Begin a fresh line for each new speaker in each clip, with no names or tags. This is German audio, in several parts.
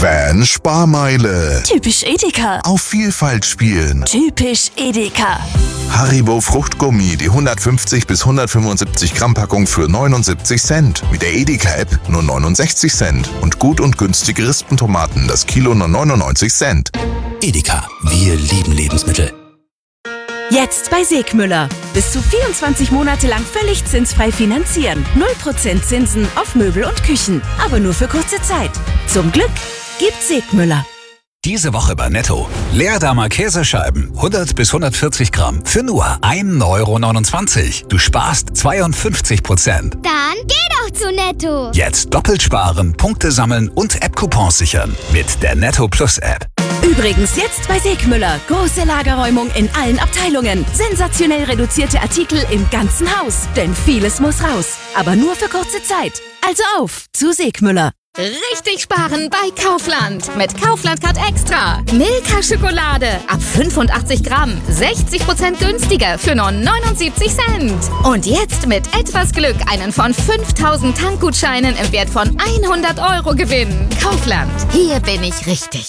Van-Sparmeile.
Typisch Edeka.
Auf Vielfalt spielen.
Typisch Edeka.
Haribo Fruchtgummi, die 150 bis 175 Gramm Packung für 79 Cent. Mit der Edeka-App nur 69 Cent. Und gut und günstige Rispentomaten, das Kilo nur 99 Cent.
Edeka, wir lieben Lebensmittel.
Jetzt bei Segmüller. Bis zu 24 Monate lang völlig zinsfrei finanzieren. 0% Zinsen auf Möbel und Küchen. Aber nur für kurze Zeit. Zum Glück gibt Segmüller.
Diese Woche bei Netto. Leerdammer Käsescheiben, 100 bis 140 Gramm, für nur 1,29 €. Du sparst 52%.
Dann geh doch zu Netto.
Jetzt doppelt sparen, Punkte sammeln und App-Coupons sichern. Mit der Netto Plus App.
Übrigens jetzt bei Segmüller. Große Lagerräumung in allen Abteilungen. Sensationell reduzierte Artikel im ganzen Haus. Denn vieles muss raus. Aber nur für kurze Zeit. Also auf zu Segmüller.
Richtig sparen bei Kaufland. Mit Kaufland Card Extra. Milka Schokolade ab 85 Gramm. 60% günstiger für nur 79 Cent. Und jetzt mit etwas Glück einen von 5000 Tankgutscheinen im Wert von 100 € gewinnen. Kaufland. Hier bin ich richtig.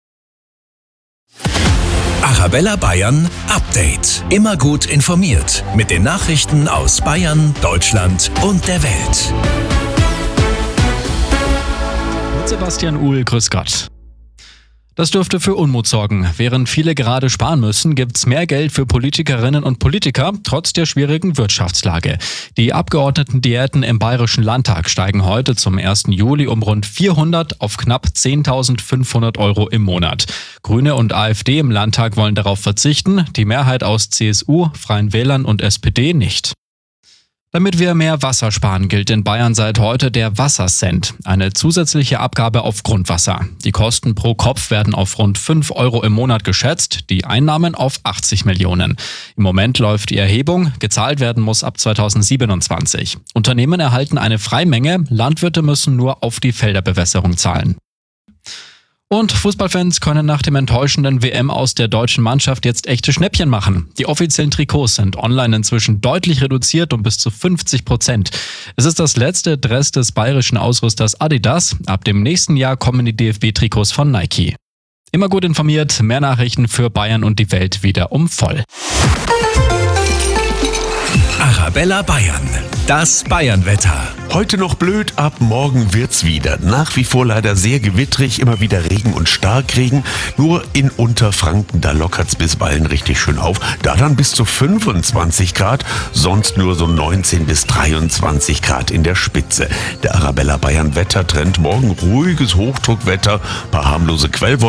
Arabella Bayern Update. Immer gut informiert mit den Nachrichten aus Bayern, Deutschland und der Welt.
Mit Sebastian Uhl, grüß Gott. Das dürfte für Unmut sorgen. Während viele gerade sparen müssen, gibt's mehr Geld für Politikerinnen und Politiker, trotz der schwierigen Wirtschaftslage. Die Abgeordnetendiäten im Bayerischen Landtag steigen heute zum 1. Juli um rund 400 auf knapp 10.500 € im Monat. Grüne und AfD im Landtag wollen darauf verzichten, die Mehrheit aus CSU, Freien Wählern und SPD nicht. Damit wir mehr Wasser sparen, gilt in Bayern seit heute der Wassercent, eine zusätzliche Abgabe auf Grundwasser. Die Kosten pro Kopf werden auf rund 5 € im Monat geschätzt, die Einnahmen auf 80 Millionen. Im Moment läuft die Erhebung, gezahlt werden muss ab 2027. Unternehmen erhalten eine Freimenge, Landwirte müssen nur auf die Felderbewässerung zahlen. Und Fußballfans können nach dem enttäuschenden WM aus der deutschen Mannschaft jetzt echte Schnäppchen machen. Die offiziellen Trikots sind online inzwischen deutlich reduziert um bis zu 50%. Es ist das letzte Dress des bayerischen Ausrüsters Adidas. Ab dem nächsten Jahr kommen die DFB-Trikots von Nike. Immer gut informiert, mehr Nachrichten für Bayern und die Welt wieder um voll.
Arabella Bayern, das Bayernwetter.
Heute noch blöd, ab morgen wird's wieder. Nach wie vor leider sehr gewittrig, immer wieder Regen und Starkregen. Nur in Unterfranken, da lockert's bisweilen richtig schön auf. Da dann bis zu 25 Grad, sonst nur so 19 bis 23 Grad in der Spitze. Der Arabella Bayern Wettertrend, morgen ruhiges Hochdruckwetter, paar harmlose Quellwolken.